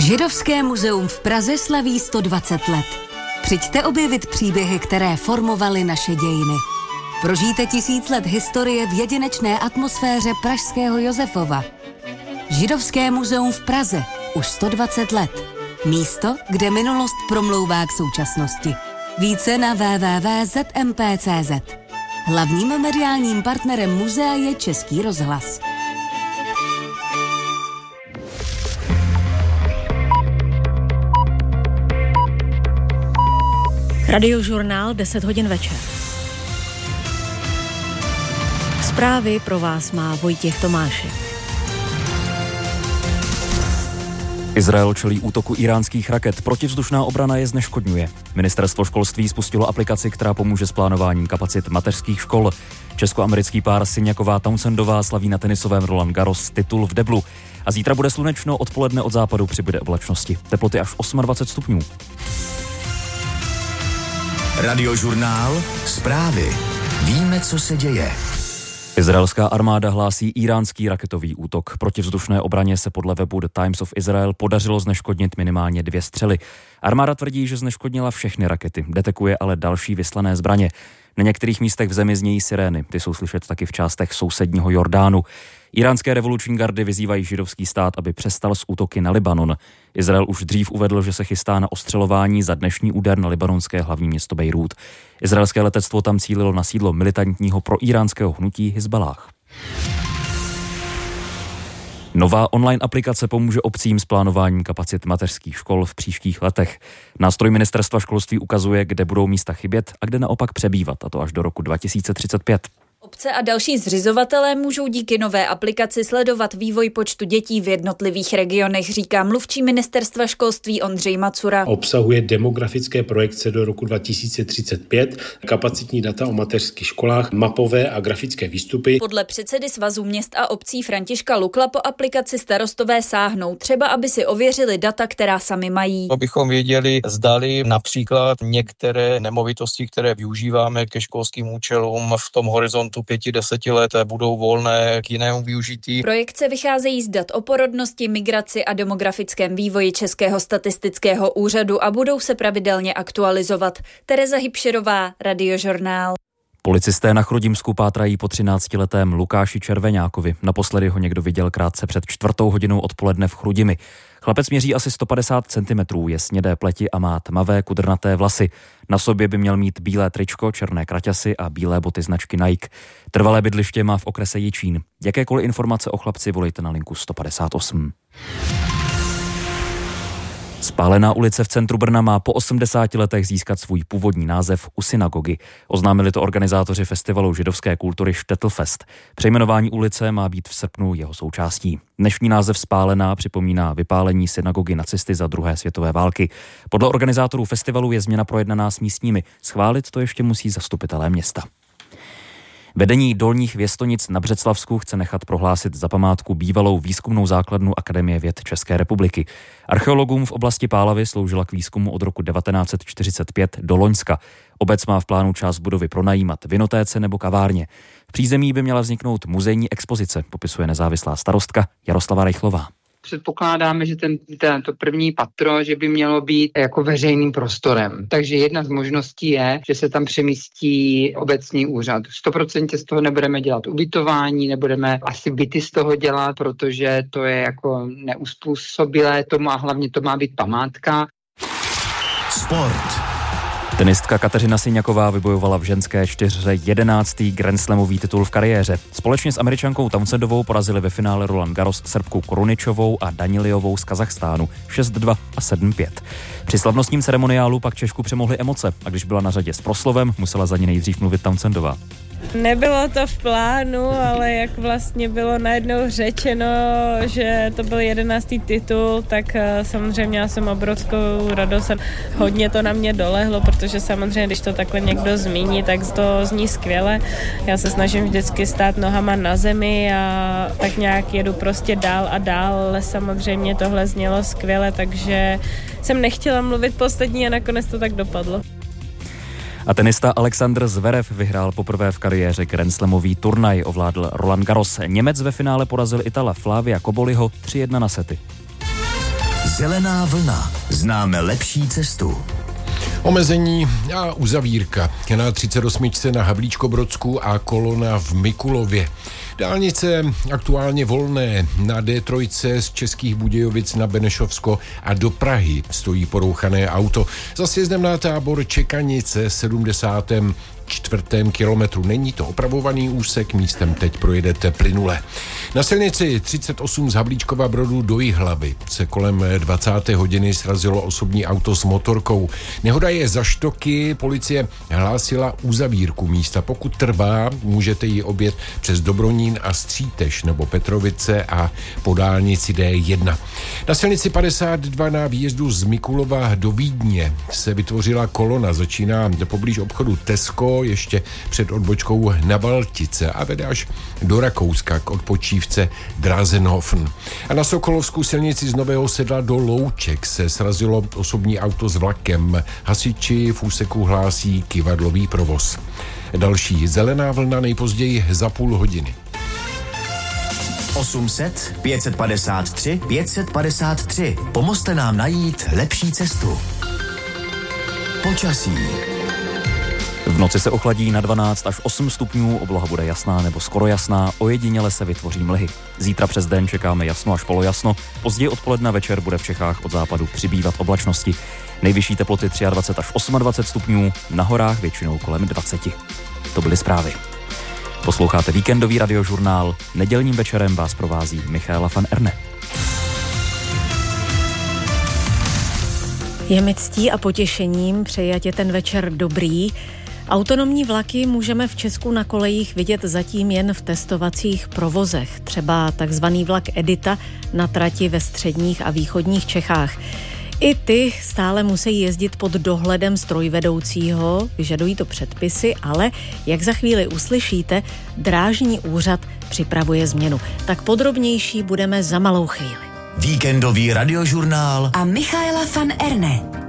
Židovské muzeum v Praze slaví 120 let. Přijďte objevit příběhy, které formovaly naše dějiny. Prožijte 1000 let historie v jedinečné atmosféře pražského Josefova. Židovské muzeum v Praze. Už 120 let. Místo, kde minulost promlouvá k současnosti. Více na www.zmp.cz. Hlavním mediálním partnerem muzea je Český rozhlas. Radiožurnál 10 hodin večer. Zprávy pro vás má Vojtěch Tomášek. Izrael čelí útoku íránských raket. Protivzdušná obrana je zneškodňuje. Ministerstvo školství spustilo aplikaci, která pomůže s plánováním kapacit mateřských škol. Česko-americký pár Siňaková-Townsendová slaví na tenisovém Roland Garros titul v deblu. A zítra bude slunečno, odpoledne od západu přibude oblačnosti. Teploty až 28 stupňů. Radiožurnál, zprávy. Víme, co se děje. Izraelská armáda hlásí íránský raketový útok. Protivzdušné obraně se podle webu The Times of Israel podařilo zneškodnit minimálně 2 střely. Armáda tvrdí, že zneškodnila všechny rakety, detekuje ale další vyslané zbraně. Na některých místech v zemi znějí sirény, ty jsou slyšet taky v částech sousedního Jordánu. Iránské revoluční gardy vyzývají židovský stát, aby přestal s útoky na Libanon. Izrael už dřív uvedl, že se chystá na ostřelování za dnešní úder na libanonské hlavní město Bejrút. Izraelské letectvo tam cílilo na sídlo militantního proiránského hnutí Hizballáh. Nová online aplikace pomůže obcím s plánováním kapacit mateřských škol v příštích letech. Nástroj ministerstva školství ukazuje, kde budou místa chybět a kde naopak přebývat, a to až do roku 2035. Obce a další zřizovatelé můžou díky nové aplikaci sledovat vývoj počtu dětí v jednotlivých regionech, říká mluvčí ministerstva školství Ondřej Macura. Obsahuje demografické projekce do roku 2035, kapacitní data o mateřských školách, mapové a grafické výstupy. Podle předsedy Svazu měst a obcí Františka Lukla po aplikaci starostové sáhnou, třeba aby si ověřili data, která sami mají. Abychom věděli, zdali například některé nemovitosti, které využíváme ke školským účelům v tom horizontu 5-10 let budou volné k jinému využití. Projekce vycházejí z dat o porodnosti, migraci a demografickém vývoji Českého statistického úřadu a budou se pravidelně aktualizovat. Tereza Hybšerová, Radiožurnál. Policisté na Chrudimsku pátrají po 13letém Lukáši Červeňákovi. Naposledy ho někdo viděl krátce před 4:00 odpoledne v Chrudimi. Chlapec měří asi 150 cm, je snědé pleti a má tmavé kudrnaté vlasy. Na sobě by měl mít bílé tričko, černé kraťasy a bílé boty značky Nike. Trvalé bydliště má v okrese Jičín. Jakékoliv informace o chlapci volejte na linku 158. Spálená ulice v centru Brna má po 80 letech získat svůj původní název u synagogy. Oznámili to organizátoři festivalu židovské kultury Štettlfest. Přejmenování ulice má být v srpnu jeho součástí. Dnešní název Spálená připomíná vypálení synagogy nacisty za druhé světové války. Podle organizátorů festivalu je změna projednaná s místními. Schválit to ještě musí zastupitelé města. Vedení Dolních Věstonic na Břeclavsku chce nechat prohlásit za památku bývalou výzkumnou základnu Akademie věd České republiky. Archeologům v oblasti Pálavy sloužila k výzkumu od roku 1945 do loňska. Obec má v plánu část budovy pronajímat vinotéce nebo kavárně. V přízemí by měla vzniknout muzejní expozice, popisuje nezávislá starostka Jaroslava Rejchlová. Předpokládáme, že to první patro, že by mělo být jako veřejným prostorem. Takže jedna z možností je, že se tam přemístí obecní úřad. 100% z toho nebudeme dělat ubytování, nebudeme asi byty z toho dělat, protože to je jako neuspůsobilé tomu a hlavně to má být památka. Sport. Tenistka Kateřina Siňaková vybojovala v ženské čtyřhře 11. grandslamový titul v kariéře. Společně s Američankou Townsendovou porazili ve finále Roland Garros Srbku Koruničovou a Daniliovou z Kazachstánu 6-2 a 7-5. Při slavnostním ceremoniálu pak Češku přemohly emoce a když byla na řadě s proslovem, musela za ní nejdřív mluvit Townsendová. Nebylo to v plánu, ale jak vlastně bylo najednou řečeno, že to byl 11. titul, tak samozřejmě já jsem obrovskou radost a hodně to na mě dolehlo, protože samozřejmě, když to takhle někdo zmíní, tak to zní skvěle. Já se snažím vždycky stát nohama na zemi a tak nějak jedu prostě dál a dál, ale samozřejmě tohle znělo skvěle, takže jsem nechtěla mluvit poslední a nakonec to tak dopadlo. A tenista Alexander Zverev vyhrál poprvé v kariéře grandslamový turnaj, ovládl Roland Garros. Němec ve finále porazil Itala Flavia Koboliho 3-1 na sety. Zelená vlna. Známe lepší cestu. Omezení a uzavírka na 38. na Havlíčkobrodsku a kolona v Mikulově. Dálnice aktuálně volné na D3 z Českých Budějovic na Benešovsko a do Prahy stojí porouchané auto. Za sjezdem na Tábor Čekanice 74. kilometru. Není to opravovaný úsek, místem teď projedete plynule. Na silnici 38 z Havlíčkova Brodu do Jihlavy se kolem 20. hodiny srazilo osobní auto s motorkou. Nehoda je za Štoky, policie hlásila uzavírku místa. Pokud trvá, můžete ji objet přes Dobronín a Střítež nebo Petrovice a po dálnici D1. Na silnici 52 na výjezdu z Mikulova do Vídně se vytvořila kolona. Začíná poblíž obchodu Tesco, ještě před odbočkou na Valtice a vede až do Rakouska k odpočívce Drazenhofen. A na Sokolovskou silnici z Nového Sedla do Louček se srazilo osobní auto s vlakem. Hasiči v úseku hlásí kyvadlový provoz. Další zelená vlna nejpozději za půl hodiny. 800 553 553. Pomozte nám najít lepší cestu. Počasí. V noci se ochladí na 12 až 8 stupňů, obloha bude jasná nebo skoro jasná, ojediněle se vytvoří mlhy. Zítra přes den čekáme jasno až polojasno, později odpoledne večer bude v Čechách od západu přibývat oblačnosti. Nejvyšší teploty 23 až 28 stupňů, na horách většinou kolem 20. To byly zprávy. Posloucháte víkendový radiožurnál, nedělním večerem vás provází Michaela van Erne. Je mi ctí a potěšením přeji, ať je ten večer dobrý. Autonomní vlaky můžeme v Česku na kolejích vidět zatím jen v testovacích provozech, třeba takzvaný vlak Edita na trati ve středních a východních Čechách. I ty stále musí jezdit pod dohledem strojvedoucího, vyžadují to předpisy, ale jak za chvíli uslyšíte, Drážní úřad připravuje změnu. Tak podrobnější budeme za malou chvíli. Víkendový radiožurnál a Michaela van Erne.